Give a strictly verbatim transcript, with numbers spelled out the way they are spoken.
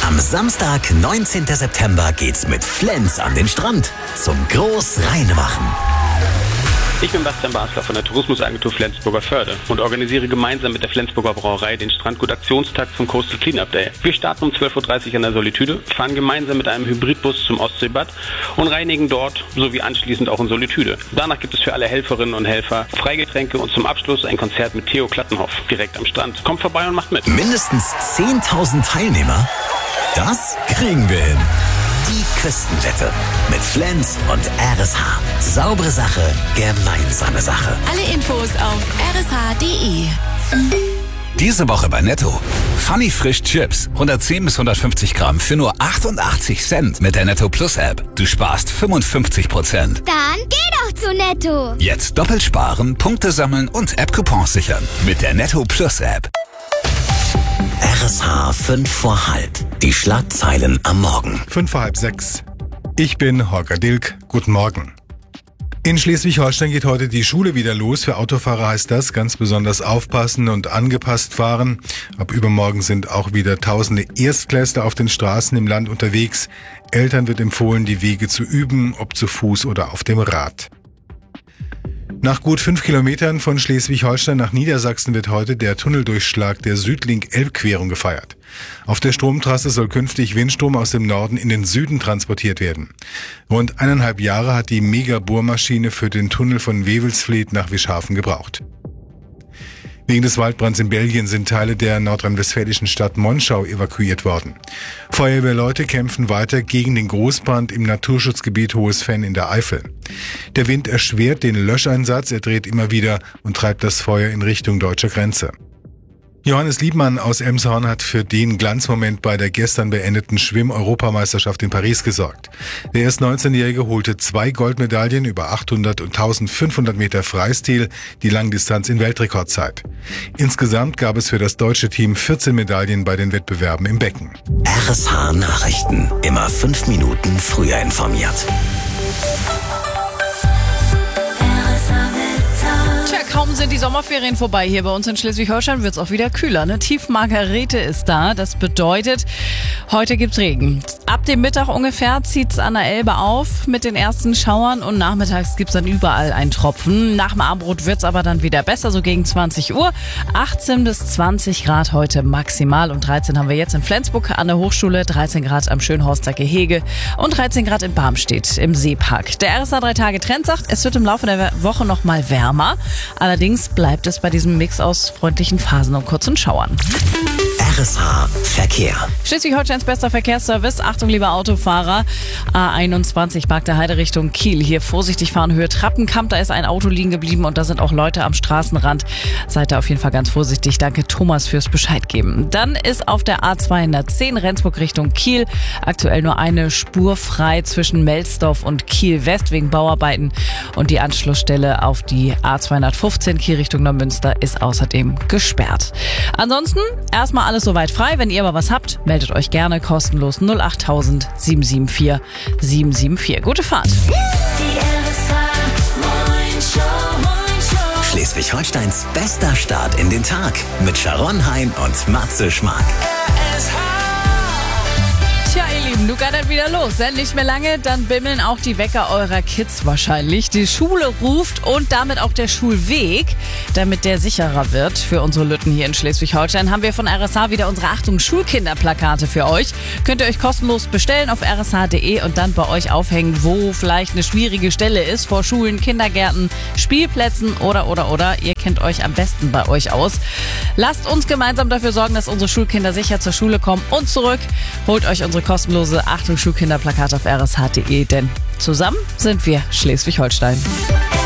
Am Samstag, neunzehnten September, geht's mit Flens an den Strand zum Großreinemachen. Ich bin Bastian Basler von der Tourismusagentur Flensburger Förde und organisiere gemeinsam mit der Flensburger Brauerei den Strandgut-Aktionstag zum Coastal Cleanup Day. Wir starten um zwölf Uhr dreißig an der Solitude, fahren gemeinsam mit einem Hybridbus zum Ostseebad und reinigen dort sowie anschließend auch in Solitude. Danach gibt es für alle Helferinnen und Helfer Freigetränke und zum Abschluss ein Konzert mit Theo Klattenhoff direkt am Strand. Kommt vorbei und macht mit. Mindestens zehntausend Teilnehmer? Das kriegen wir hin. Die Küstenwette mit Flens und R S H. Saubere Sache, gemeinsame Sache. Alle Infos auf r s h punkt d e. Diese Woche bei Netto. Funny Frisch Chips. hundertzehn bis hundertfünfzig Gramm für nur achtundachtzig Cent mit der Netto Plus App. Du sparst fünfundfünfzig Prozent. Dann geh doch zu Netto. Jetzt doppelt sparen, Punkte sammeln und App-Coupons sichern. Mit der Netto Plus App. R S H fünf vor halb. Die Schlagzeilen am Morgen. Fünf vor halb sechs. Ich bin Holger Dilk. Guten Morgen. In Schleswig-Holstein geht heute die Schule wieder los. Für Autofahrer heißt das ganz besonders aufpassen und angepasst fahren. Ab übermorgen sind auch wieder tausende Erstklässler auf den Straßen im Land unterwegs. Eltern wird empfohlen, die Wege zu üben, ob zu Fuß oder auf dem Rad. Nach gut fünf Kilometern von Schleswig-Holstein nach Niedersachsen wird heute der Tunneldurchschlag der Südlink-Elbquerung gefeiert. Auf der Stromtrasse soll künftig Windstrom aus dem Norden in den Süden transportiert werden. Rund eineinhalb Jahre hat die Mega-Bohrmaschine für den Tunnel von Wewelsfleth nach Wischhafen gebraucht. Wegen des Waldbrands in Belgien sind Teile der nordrhein-westfälischen Stadt Monschau evakuiert worden. Feuerwehrleute kämpfen weiter gegen den Großbrand im Naturschutzgebiet Hohes Venn in der Eifel. Der Wind erschwert den Löscheinsatz, er dreht immer wieder und treibt das Feuer in Richtung deutscher Grenze. Johannes Liebmann aus Elmshorn hat für den Glanzmoment bei der gestern beendeten Schwimm-Europameisterschaft in Paris gesorgt. Der erst neunzehnjährige holte zwei Goldmedaillen über achthundert und eintausendfünfhundert Meter Freistil, die Langdistanz in Weltrekordzeit. Insgesamt gab es für das deutsche Team vierzehn Medaillen bei den Wettbewerben im Becken. R S H Nachrichten. Immer fünf Minuten früher informiert. Kaum sind die Sommerferien vorbei. Hier bei uns in Schleswig-Holstein wird es auch wieder kühler. Ne? Tief Margarete ist da. Das bedeutet, heute gibt's Regen. Ab dem Mittag ungefähr zieht's an der Elbe auf mit den ersten Schauern und nachmittags gibt's dann überall einen Tropfen. Nach dem Abendbrot wird's aber dann wieder besser, so gegen zwanzig Uhr. achtzehn bis zwanzig Grad heute maximal und dreizehn haben wir jetzt in Flensburg an der Hochschule, dreizehn Grad am Schönhorster Gehege und dreizehn Grad in Barmstedt im Seepark. Der R S A drei Tage Trend sagt, es wird im Laufe der Woche noch mal wärmer. Allerdings bleibt es bei diesem Mix aus freundlichen Phasen und kurzen Schauern. R S H Verkehr. Schleswig-Holsteins bester Verkehrsservice. Achtung, lieber Autofahrer. A einundzwanzig Bagder Heide Richtung Kiel. Hier vorsichtig fahren, Höhe Trappenkamp. Da ist ein Auto liegen geblieben und da sind auch Leute am Straßenrand. Seid da auf jeden Fall ganz vorsichtig. Danke, Thomas, fürs Bescheid geben. Dann ist auf der A zweihundertzehn Rendsburg Richtung Kiel aktuell nur eine Spur frei zwischen Melsdorf und Kiel West wegen Bauarbeiten. Und die Anschlussstelle auf die A zweihundertfünfzehn Kiel Richtung Neumünster ist außerdem gesperrt. Ansonsten erstmal alles soweit frei. Wenn ihr aber was habt, meldet euch gerne kostenlos null achttausend sieben sieben vier sieben sieben vier. Gute Fahrt. Schleswig-Holsteins bester Start in den Tag mit Sharon Hein und Matze Schmark. Tja, ihr Lieben, du gattert wieder los. Denn nicht mehr lange, dann bimmeln auch die Wecker eurer Kids wahrscheinlich. Die Schule ruft und damit auch der Schulweg. Damit der sicherer wird für unsere Lütten hier in Schleswig-Holstein, haben wir von R S H wieder unsere Achtung Schulkinderplakate für euch. Könnt ihr euch kostenlos bestellen auf r s h punkt d e und dann bei euch aufhängen, wo vielleicht eine schwierige Stelle ist, vor Schulen, Kindergärten, Spielplätzen oder, oder, oder. Ihr kennt euch am besten bei euch aus. Lasst uns gemeinsam dafür sorgen, dass unsere Schulkinder sicher zur Schule kommen und zurück. Holt euch unsere kostenlose Achtung Schulkinderplakate auf r s h punkt d e, denn zusammen sind wir Schleswig-Holstein.